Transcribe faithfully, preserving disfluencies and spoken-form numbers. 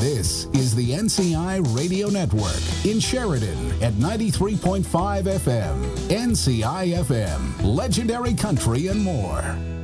This is the N C I Radio Network in Sheridan at ninety-three point five F M. N C I F M, legendary country and more.